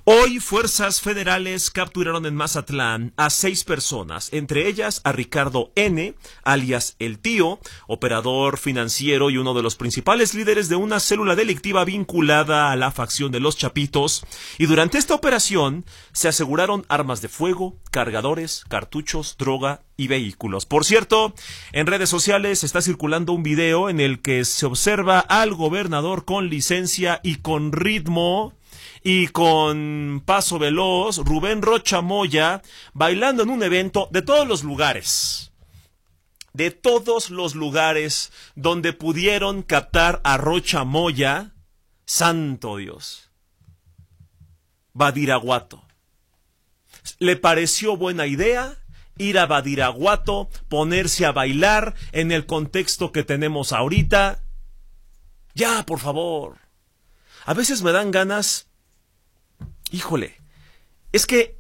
Hoy, fuerzas federales capturaron en Mazatlán a 6 personas, entre ellas a Ricardo N., alias El Tío, operador financiero y uno de los principales líderes de una célula delictiva vinculada a la facción de los Chapitos, y durante esta operación se aseguraron armas de fuego, cargadores, cartuchos, droga y vehículos. Por cierto, en redes sociales está circulando un video en el que se observa al gobernador con licencia y con ritmo y con paso veloz, Rubén Rocha Moya, bailando en un evento de todos los lugares donde pudieron captar a Rocha Moya. Santo Dios. Badiraguato. ¿Le pareció buena idea ir a Badiraguato, ponerse a bailar en el contexto que tenemos ahorita? Ya, por favor. A veces me dan ganas... Híjole, es que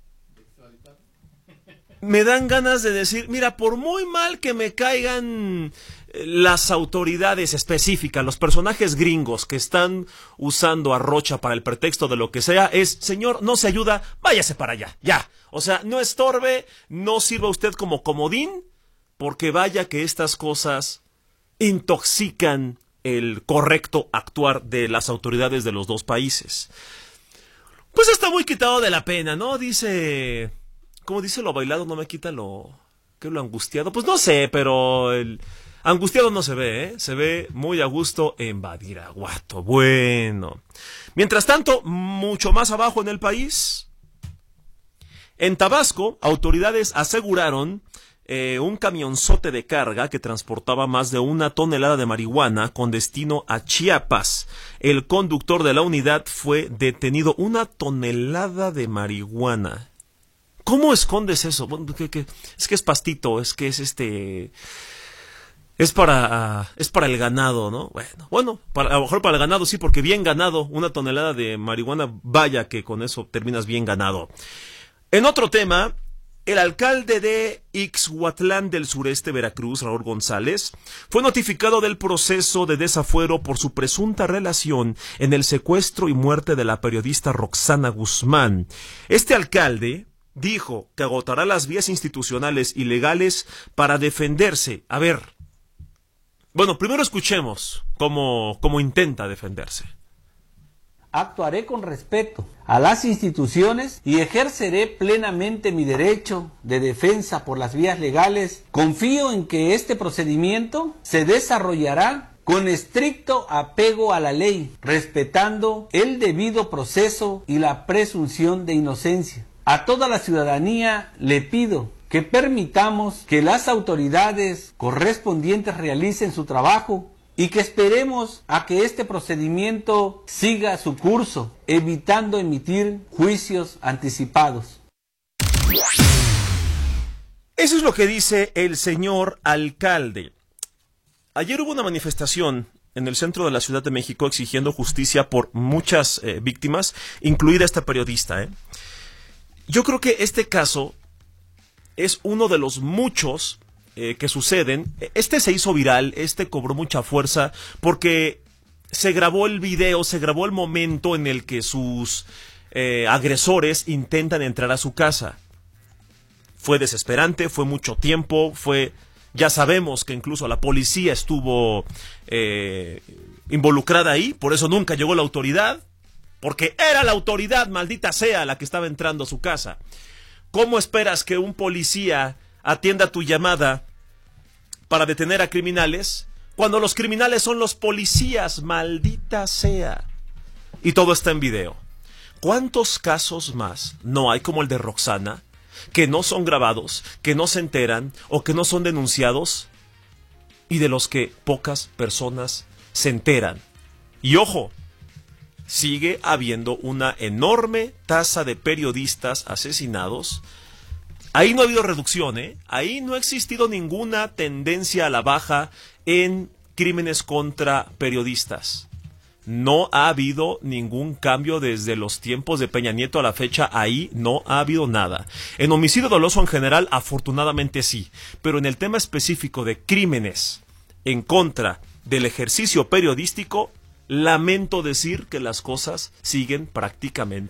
me dan ganas de decir, mira, por muy mal que me caigan las autoridades específicas, los personajes gringos que están usando a Rocha para el pretexto de lo que sea, es, señor, no se ayuda, váyase para allá, ya. O sea, no estorbe, no sirva usted como comodín, porque vaya que estas cosas intoxican el correcto actuar de las autoridades de los dos países. Pues está muy quitado de la pena, ¿no? Dice, ¿cómo dice? Lo bailado no me quita lo angustiado. Pues no sé, pero el angustiado no se ve, ¿eh? Se ve muy a gusto en Badiraguato. Bueno. Mientras tanto, mucho más abajo en el país, en Tabasco, autoridades aseguraron un camionzote de carga que transportaba más de 1 tonelada de marihuana con destino a Chiapas. El conductor de la unidad fue detenido. 1 tonelada de marihuana. ¿Cómo escondes eso? Bueno, es que es pastito, es que es es para el ganado, ¿no? Bueno, a lo mejor para el ganado sí, porque bien ganado, 1 tonelada de marihuana, vaya que con eso terminas bien ganado. En otro tema, el alcalde de Ixhuatlán del Sureste, Veracruz, Raúl González, fue notificado del proceso de desafuero por su presunta relación en el secuestro y muerte de la periodista Roxana Guzmán. Este alcalde dijo que agotará las vías institucionales y legales para defenderse. A ver, bueno, primero escuchemos cómo intenta defenderse. Actuaré con respeto a las instituciones y ejerceré plenamente mi derecho de defensa por las vías legales. Confío en que este procedimiento se desarrollará con estricto apego a la ley, respetando el debido proceso y la presunción de inocencia. A toda la ciudadanía le pido que permitamos que las autoridades correspondientes realicen su trabajo y que esperemos a que este procedimiento siga su curso, evitando emitir juicios anticipados. Eso es lo que dice el señor alcalde. Ayer hubo una manifestación en el centro de la Ciudad de México exigiendo justicia por muchas víctimas, incluida esta periodista. Yo creo que este caso es uno de los muchos que suceden. Este se hizo viral, cobró mucha fuerza porque se grabó el video, se grabó el momento en el que sus agresores intentan entrar a su casa. Fue desesperante, fue mucho tiempo, ya sabemos que incluso la policía estuvo involucrada ahí, por eso nunca llegó la autoridad, porque era la autoridad, maldita sea, la que estaba entrando a su casa. ¿Cómo esperas que un policía atienda tu llamada para detener a criminales cuando los criminales son los policías, maldita sea? Y todo está en video. ¿Cuántos casos más no hay como el de Roxana, que no son grabados, que no se enteran o que no son denunciados y de los que pocas personas se enteran? Y ojo, sigue habiendo una enorme tasa de periodistas asesinados. Ahí no ha habido reducción, Ahí no ha existido ninguna tendencia a la baja en crímenes contra periodistas. No ha habido ningún cambio desde los tiempos de Peña Nieto a la fecha. Ahí no ha habido nada. En homicidio doloso en general, afortunadamente sí. Pero en el tema específico de crímenes en contra del ejercicio periodístico, lamento decir que las cosas siguen prácticamente